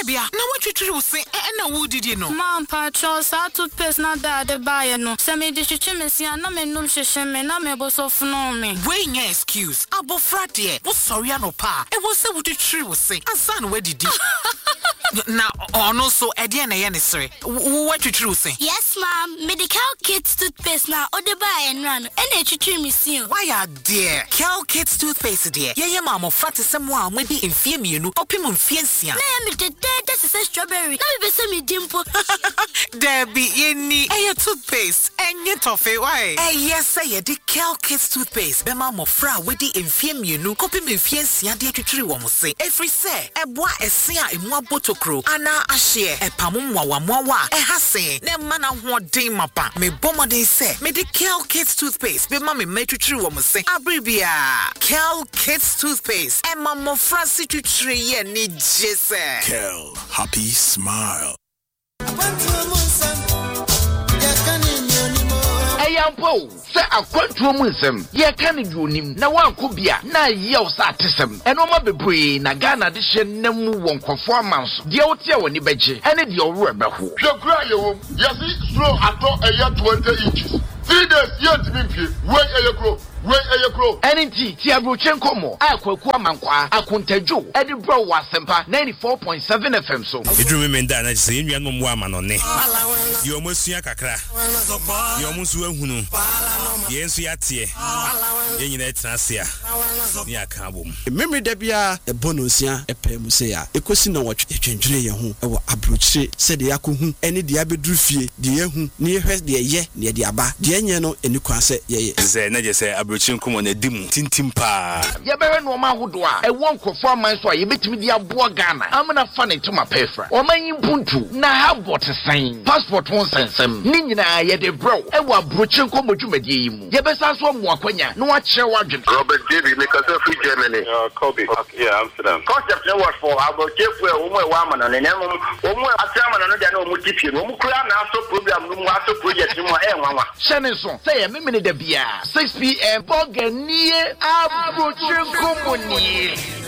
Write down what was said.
Bia, now what you try say, and who did you know? Mom, Patros, I took pace not that the buyer no. Some edition, and no man no shame, and no members of no me. Weighing your excuse. Abo Fratie, was sorry, no pa. It was so what you tree was saying. And son, where did you? Now, on also, Ediana Yanisri. What you true say? Yes, ma'am. Medical Kids toothpaste now, or the buy and run, and they treat me soon. Why are dear? Cal Kids toothpaste, dear. Yeah, mamma, fat is someone maybe in fear me, you know, opimum fiancia. I am the dead, that's a strawberry. Now you be me dimple. Debbie, you need a toothpaste, and yet toffee, why? Yes, say, the Cal Kids toothpaste, the mamma fra, with the infirm, you know, opimum fiancia, dear to tree one say. Every say, a boy, a seer in one bottle crow, Anna, a share, a pamumwa, a hasse, ne mana what day mapa, me bomber they say, me the Cal Kids toothpaste, be mammy made to tree woman say, Abribia, Cal Kids toothpaste, and mamma Francie to tree, and need just Cal, happy smile. Ayampo, say a quantum wisdom, ye can you him, now one could be a 9 years artisan, and Oma Bebre, Nagana edition, Nemu won't performance, the old year when you beji, and it your rubber who. Your cry, yes, slow at all a year 20 inches. 3 days yet to be wait a crow. Wait a crow. NT, Tiabrochenko mo, Aqua Mankwa, Akuntejo, Edinburgh was Sempa 94.7 FM so. It remember that I say you are no woman on it. You almost see a cacra. You almost will who yes, we are here. In that Nasia, near Kabum. Memory debia, a bonusia, a pemusea, a question of what you change your home, or abroach, said the Akuhu, any diabedrufi, the Yehu, near her, the ye, near the Abba, the Anyano, and you can say, ye, Zena say, Abrochim come on a dim, tintimpa. Yaberan woman who do I won't perform my soy, you bet me the Abuagana. I'm not funny to my pefra. Or my Ubuntu, now have what a sign. Passport won't send some. Nina, yet a bro, and what Bruchin come with you, Medium. Yabesas one more quenya, no one share wagon. Robert David, make us a free Germany. Kobe. Yeah, Amsterdam. Concept network for about Jeffway, woman, and then one more Asaman and the no Mutipi, no Kran, also program, no master project, no more. Shannon, say a minute of beer, 6 p.m. Bogania, Abrochim Company.